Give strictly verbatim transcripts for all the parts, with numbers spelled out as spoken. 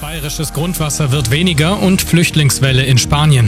Bayerisches Grundwasser wird weniger und Flüchtlingswelle in Spanien.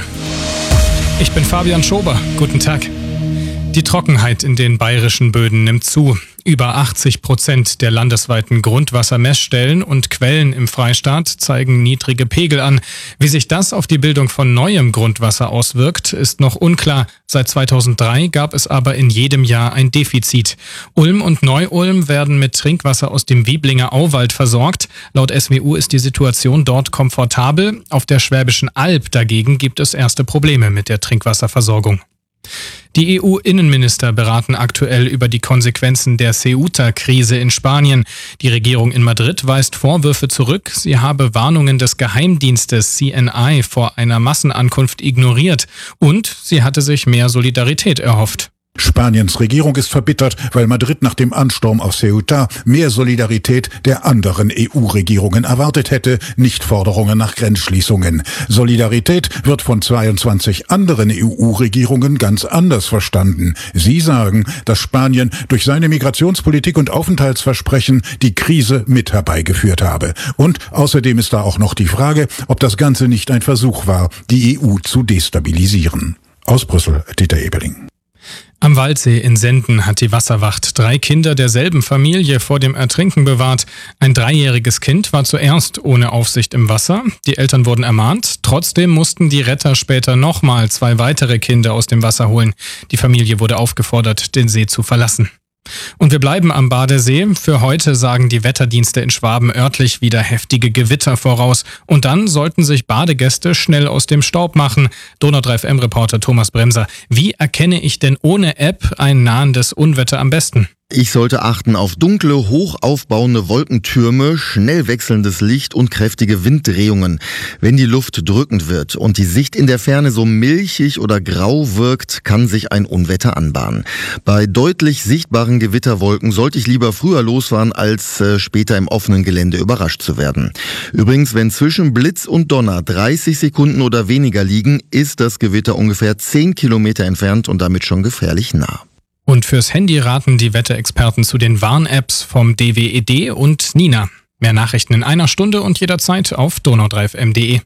Ich bin Fabian Schober. Guten Tag. Die Trockenheit in den bayerischen Böden nimmt zu. Über achtzig Prozent der landesweiten Grundwassermessstellen und Quellen im Freistaat zeigen niedrige Pegel an. Wie sich das auf die Bildung von neuem Grundwasser auswirkt, ist noch unklar. Seit zweitausenddrei gab es aber in jedem Jahr ein Defizit. Ulm und Neu-Ulm werden mit Trinkwasser aus dem Wieblinger Auwald versorgt. Laut S W U ist die Situation dort komfortabel. Auf der Schwäbischen Alb dagegen gibt es erste Probleme mit der Trinkwasserversorgung. Die E U-Innenminister beraten aktuell über die Konsequenzen der Ceuta-Krise in Spanien. Die Regierung in Madrid weist Vorwürfe zurück, sie habe Warnungen des Geheimdienstes C N I vor einer Massenankunft ignoriert und sie hatte sich mehr Solidarität erhofft. Spaniens Regierung ist verbittert, weil Madrid nach dem Ansturm auf Ceuta mehr Solidarität der anderen E U-Regierungen erwartet hätte, nicht Forderungen nach Grenzschließungen. Solidarität wird von zweiundzwanzig anderen E U-Regierungen ganz anders verstanden. Sie sagen, dass Spanien durch seine Migrationspolitik und Aufenthaltsversprechen die Krise mit herbeigeführt habe. Und außerdem ist da auch noch die Frage, ob das Ganze nicht ein Versuch war, die E U zu destabilisieren. Aus Brüssel, Dieter Ebeling. Am Waldsee in Senden hat die Wasserwacht drei Kinder derselben Familie vor dem Ertrinken bewahrt. Ein dreijähriges Kind war zuerst ohne Aufsicht im Wasser. Die Eltern wurden ermahnt. Trotzdem mussten die Retter später nochmal zwei weitere Kinder aus dem Wasser holen. Die Familie wurde aufgefordert, den See zu verlassen. Und wir bleiben am Badesee. Für heute sagen die Wetterdienste in Schwaben örtlich wieder heftige Gewitter voraus. Und dann sollten sich Badegäste schnell aus dem Staub machen. Donau drei F M-Reporter Thomas Bremser. Wie erkenne ich denn ohne App ein nahendes Unwetter am besten? Ich sollte achten auf dunkle, hoch aufbauende Wolkentürme, schnell wechselndes Licht und kräftige Winddrehungen. Wenn die Luft drückend wird und die Sicht in der Ferne so milchig oder grau wirkt, kann sich ein Unwetter anbahnen. Bei deutlich sichtbaren Gewitterwolken sollte ich lieber früher losfahren, als äh, später im offenen Gelände überrascht zu werden. Übrigens, wenn zwischen Blitz und Donner dreißig Sekunden oder weniger liegen, ist das Gewitter ungefähr zehn Kilometer entfernt und damit schon gefährlich nah. Und fürs Handy raten die Wetterexperten zu den Warn-Apps vom D W E D und Nina. Mehr Nachrichten in einer Stunde und jederzeit auf donau drei f m punkt de.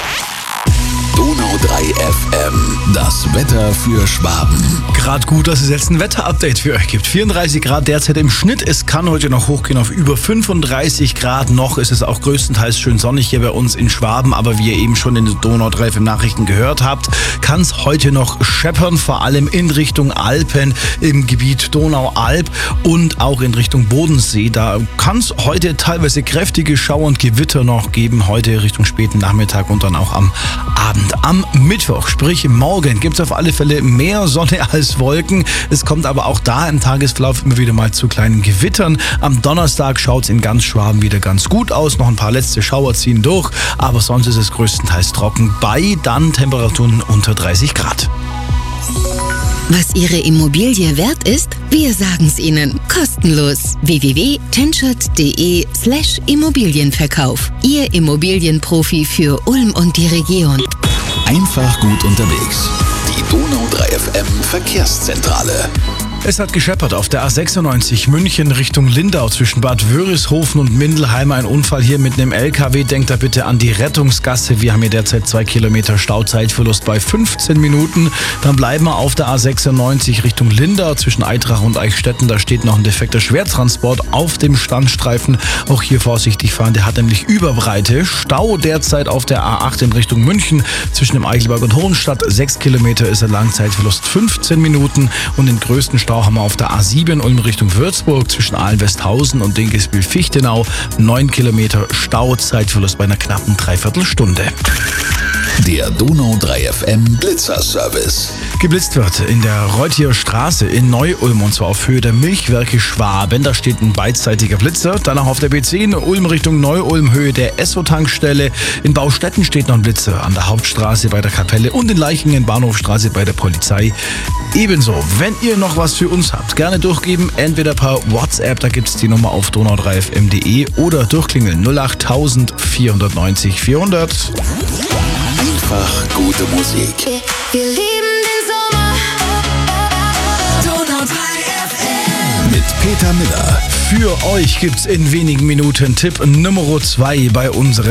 Donau drei F M, das Wetter für Schwaben. Gerade gut, dass es jetzt ein Wetterupdate für euch gibt. vierunddreißig Grad derzeit im Schnitt. Es kann heute noch hochgehen auf über fünfunddreißig Grad. Noch ist es auch größtenteils schön sonnig hier bei uns in Schwaben. Aber wie ihr eben schon in den Donau drei F M Nachrichten gehört habt, kann es heute noch scheppern. Vor allem in Richtung Alpen, im Gebiet Donau-Alb und auch in Richtung Bodensee. Da kann es heute teilweise kräftige Schauer und Gewitter noch geben. Heute Richtung späten Nachmittag und dann auch am Abend. Am Mittwoch, sprich morgen, gibt es auf alle Fälle mehr Sonne als Wolken. Es kommt aber auch da im Tagesverlauf immer wieder mal zu kleinen Gewittern. Am Donnerstag schaut es in ganz Schwaben wieder ganz gut aus. Noch ein paar letzte Schauer ziehen durch, aber sonst ist es größtenteils trocken. Bei dann Temperaturen unter dreißig Grad. Was Ihre Immobilie wert ist? Wir sagen's Ihnen. Kostenlos. w w w punkt tenschert punkt de slash Immobilienverkauf. Ihr Immobilienprofi für Ulm und die Region. Einfach gut unterwegs. Die Donau drei F M Verkehrszentrale. Es hat gescheppert auf der A sechsundneunzig München Richtung Lindau zwischen Bad Wörishofen und Mindelheim. Ein Unfall hier mit einem L K W. Denkt da bitte an die Rettungsgasse. Wir haben hier derzeit zwei Kilometer Stauzeitverlust bei fünfzehn Minuten. Dann bleiben wir auf der A sechsundneunzig Richtung Lindau zwischen Eitrach und Eichstätten. Da steht noch ein defekter Schwertransport auf dem Standstreifen. Auch hier vorsichtig fahren. Der hat nämlich Überbreite. Stau derzeit auf der A acht in Richtung München zwischen dem Eichelberg und Hohenstadt. sechs Kilometer ist ein Langzeitverlust fünfzehn Minuten. Und den größten Stau haben wir auf der A sieben Ulm Richtung Würzburg zwischen Ahlen-Westhausen und Dinkelsbühl-Fichtenau. neun Kilometer Stau, Zeitverlust bei einer knappen Dreiviertelstunde. Der Donau drei F M Blitzerservice. Geblitzt wird in der Reuthier Straße in Neu-Ulm und zwar auf Höhe der Milchwerke Schwaben. Da steht ein beidseitiger Blitzer. Danach auf der B zehn Ulm Richtung Neu-Ulm Höhe der Esso-Tankstelle. In Baustetten steht noch ein Blitzer an der Hauptstraße bei der Kapelle und in Leichingen Bahnhofstraße bei der Polizei. Ebenso, wenn ihr noch was für uns habt, gerne durchgeben, entweder per WhatsApp, da gibt es die Nummer auf donau drei f m punkt de oder durchklingeln null acht vierhundertneunzig vierhundert. Einfach gute Musik. Wir lieben den Sommer. Donau drei F M. Mit Peter Miller. Für euch gibt's in wenigen Minuten Tipp Nummer zwei bei unserem